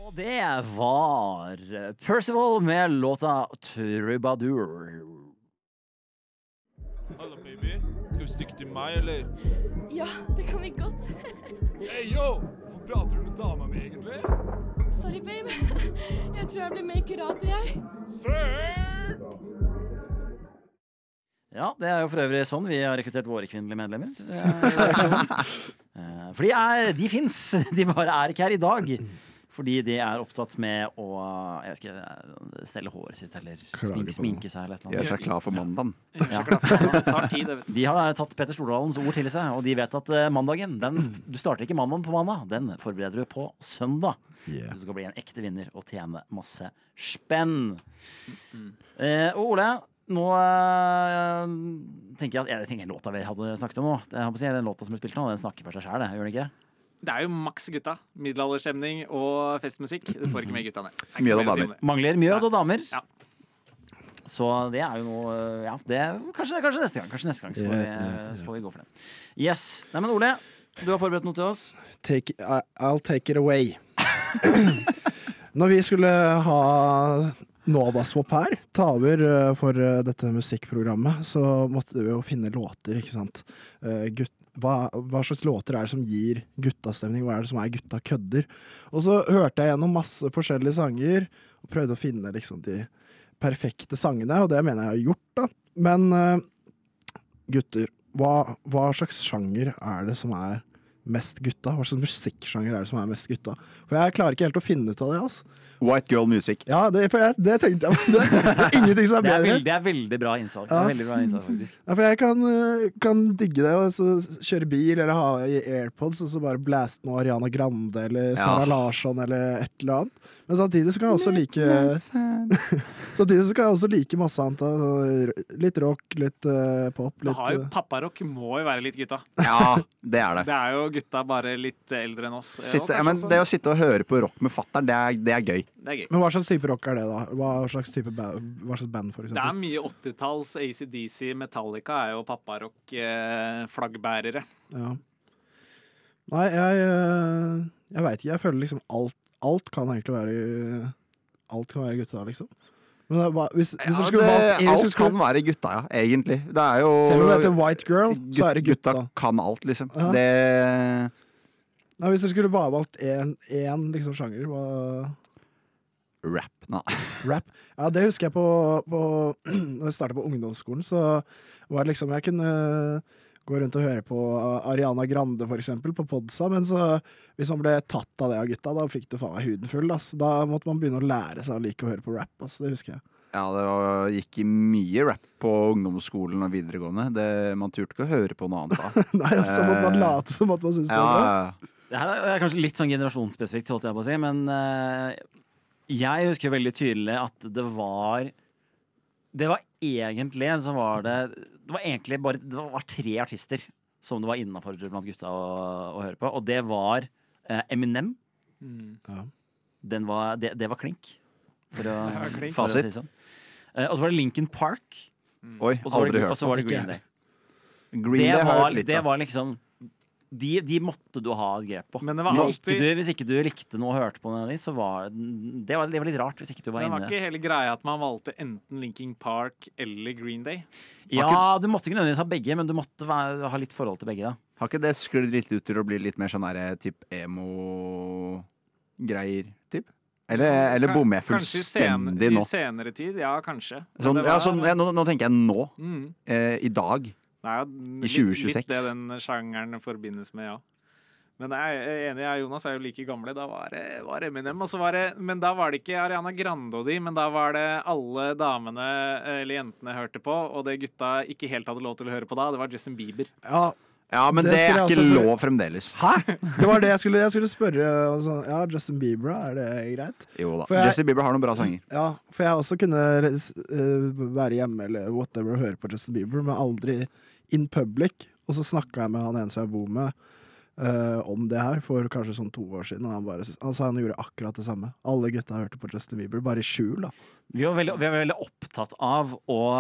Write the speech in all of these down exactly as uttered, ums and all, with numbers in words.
Og det var Percival med låta Troubadour. Hallo, baby. Skal vi stikke til meg, eller? Ja, det kan vi godt. Hey, yo! Hvorfor prater du med dama mi, egentlig? Sorry, babe. Jeg tror jeg blir med i kurator, jeg. Sir! Ja, det er jo for øvrig sånn vi har rekruttert våre kvinnelige medlemmer. Eh, For de, er, de finnes, de bare er ikke her i dag. Fordi de er opptatt med å jeg vet ikke, stelle håret sitt eller sminke, sminke seg. Eller et eller Gjør annet. seg klar for mandagen. Ja. Det tar tid, det vet du. De har tatt Petter Stordalens ord til seg, og de vet at eh, mandagen, den, du starter ikke mandagen på mandag, den forbereder du på søndag. Yeah. Du skal bli en ekte vinner og tjene masse spenn. Eh, og Ole, nå eh, tenker jeg at jeg tenker låta vi hadde snakket om nå. Jeg har på å si, den låta som er spilt nå, den snakker for seg selv, det, gjør den ikke? Det er jo maks gutta. Middelalderstemning og festmusikk. Du får ikke med guttene. Mjød og damer. Mangler mjød og damer. Ja. Så det er jo noe Ja, det er, kanskje, kanskje neste gang. Kanskje neste gang så får, vi, Ja, ja, ja. så får vi gå for det. Yes. Nei, men Ole, du har forberedt noe til oss. Take, I- I'll take it away. Når vi skulle ha Novaswap her, ta over eh, for eh, dette musikkprogrammet, så måtte vi jo finne låter, ikke sant? Eh, gutt, hva, hva slags låter er det som gir guttastemning? Hva er det som er gutta kødder? Og så hørte jeg gjennom masse forskjellige sanger, og prøvde å finne liksom de perfekte sangene, og det mener jeg har gjort da. Men eh, gutter, hva, hva slags sjanger er det som er mest gutta? Hva slags musikksjanger er det som er mest gutta? For jeg klarer ikke helt å finne ut av det, altså. White girl music. Ja, det, for jeg, det tenkte jeg. Det, det er ingenting som er Det er, bedre. veld, det er veldig bra innsalg. Det Ja. er veldig bra innsalg faktisk. Ja, for jeg kan, øh, kan digge det, og så s- kjøre bil, eller ha i AirPods, og så bare blaste noe Ariana Grande, eller Sarah Ja. Larsson, eller et eller annet. Men samtidig så kan jeg også like Samtidig så kan jeg også like masse annet. Altså, litt rock, litt øh, pop, Du litt har jo øh, Papparock må jo være litt gutta. Ja, det er det. Det er jo gutta bare litt eldre enn oss. Ja, Sitte, kanskje ja, men også- det å sitte og høre på rock med fatteren, det, er- det er gøy. det er gøy. Men hva slags type rock er det, da? Hva slags type ba hva slags band, for Det er eksempel? mye åttitalls. A C D C, Metallica er jo papparock-flaggbærere. Ja. Nei, jeg øh, Jeg veit ikke. Jeg føler liksom alt Alt kan egentlig være Alt kan være gutta, liksom. Men det, var- hvis, hvis Ja, dere skulle det, valgt hvis dere alt skulle, kan være gutta, ja, egentlig. Det er jo Selv om det heter White Girl, så er det gutta. Gutta kan alt, liksom. Ja. Det Nei, hvis dere skulle bare valgt én, én liksom, sjanger, hva Rap. Nei. Rap? Ja, det husker jeg på, på Når jeg startet på ungdomsskolen, så var det liksom Jeg kunne gå rundt og høre på Ariana Grande, for eksempel, på Podsa, men så hvis man ble tatt av det av gutta, da fikk du faen meg huden full, ass. Da måtte man begynne å lære seg å like å høre på rap, ass. Det husker jeg. Ja, det var, gikk i mye rap på ungdomsskolen og videregående. Det, man turte ikke å høre på noe annet da. Nei, og så måtte man late som at man syntes det Ja, var bra. ja. Det her er kanskje litt sånn generasjonsspesifikt, holdt jeg på å si, men eh, jeg husker veldig tydelig at det var Det var egentlig så var det Det var egentlig bare Det var tre artister som det var innenfor blant gutta å, å høre på, og det var eh, Eminem. Mm. Ja. Den var, det, det var klink. For å, Ja, klink. for å si Fasit. det sånn. Eh, og så var det Linkin Park. Oi, Og så var aldri det, og hørt så var det Ikke Green Day. Green Det Day har jeg var, hørt litt det av. var liksom de, de måtte du ha et grep på. Men det var Hvis ikke, alltid- du, hvis ikke du likte noe og hørte på noen av de, så var det, var det var litt rart hvis ikke du var Men det var inne. ikke hele greia at man valgte enten Linkin Park eller Green Day. Ja, du måtte ikke nødvendigvis ha begge, men du måtte være, ha litt forhold til begge. Da. Har ikke det sklidd litt ut til å bli litt mer sånn der typ emo-greier, typ? Eller, eller bommer jeg Kanskje i sen- fullstendig nå? I senere tid, ja, kanskje. Men Sånn, det ja, var- sånn, ja, nå, nå tenker jeg nå. Mm. Eh, I dag. Det er jo I tjue tjueseks. litt det den sjangeren forbindes med, ja. Men jeg er enig, jeg og Jonas er jo like gamle. Da var det var Eminem. Og så var det, men da var det ikke Ariana Grande og de, men da var det alle damene eller jentene hørte på, og det gutta ikke helt hadde lov til å høre på da, det var Justin Bieber. Ja, Ja, men Det det, skulle er jeg ikke også- lov fremdeles. hæ? Det var det jeg skulle, jeg skulle spørre. og Sånn, ja, Justin Bieber, er det greit? Jo da. For jeg- Justin Bieber har noen bra sanger. Ja, for jeg også kunne uh, være hjemme eller whatever og høre på Justin Bieber, men aldri in public. Og så snakka jeg med han ene som jeg bor med uh, om det her for kanskje sånn to år siden, og han, bare, han sa han gjorde akkurat det samme. Alle gutta hørte på Justin Bieber, bare i skjul, da. Vi var veldig, vi var veldig opptatt av å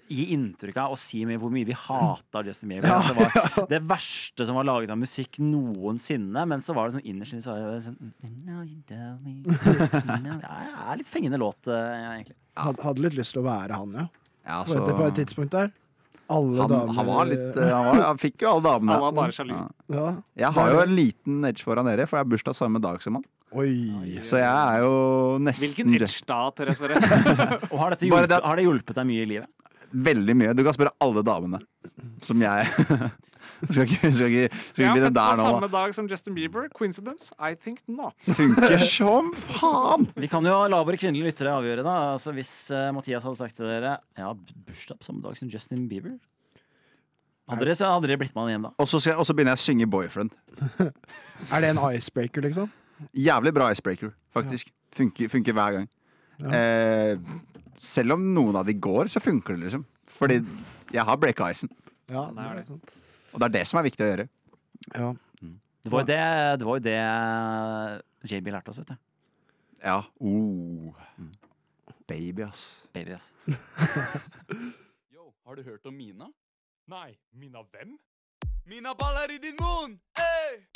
gi inntrykk av å si mye, hvor mye vi hater Justin Bieber. Ja, det var det verste som var laget av musikk noensinne, men så var det sånn innerst inne så var det sånn no, you don't me. No. Ja, det er litt fengende låt, egentlig. Had, hadde litt lyst til å være han, ja. Ja, Så... så, På et tidspunkt der. Alle han, damer han var litt eh, han, var, han fikk jo alle damene. Han var bare sjalu. Ja. Ja. Jeg har jo en liten edge foran dere, for jeg har bursdag samme dag som han. Oi. Så jeg er jo nesten Hvilken edge da, Therese? Bare? Og har, dette Bare hjulpet, det- har det hjulpet deg mye i livet? veldig mye. Du kan spørre alle damene som jeg Skal ikke, skal ikke, skal ikke Ja, begynne født på der nå. samme dag som Justin Bieber. Coincidence? I think not. Funker som faen! Vi kan jo la våre kvinnelige lyttere avgjøre, da. Altså, hvis uh, Mathias hadde sagt til dere ja, bursdag på samme dag som Justin Bieber, hadde dere, så hadde dere blitt med han hjem da. Og så, skal jeg, og så begynner jeg å synge Boyfriend. Er det en icebreaker, liksom? Jævlig bra icebreaker, faktisk. Funker, funker hver gang. Ja. Eh, selv om noen av de går, så funker det, liksom. Fordi jeg har breaka icen. Ja, det er det. sant. Og det er det som er viktig å gjøre. Ja. Det var jo det, det, var jo det J B lærte oss, vet du. Ja. Oh. Baby, ass. Baby, ass. Yo, har du hørt om Mina? Nei, Mina hvem? Mina baller i din munn! Hey!